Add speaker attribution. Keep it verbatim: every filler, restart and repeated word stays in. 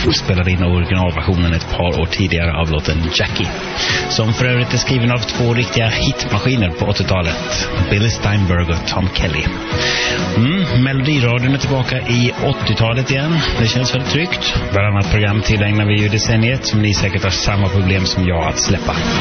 Speaker 1: spelade in originalversionen ett par år tidigare av låten Jackie, som för övrigt är skriven av två riktiga hitmaskiner på åttiotalet, Billy Steinberg och Tom Kelly. Mm, Melodiradion är tillbaka i åttiotalet igen. Det känns väldigt tryggt. Bland annat program tillägnar vi ju decenniet som ni säkert har samma problem som jag att släppa.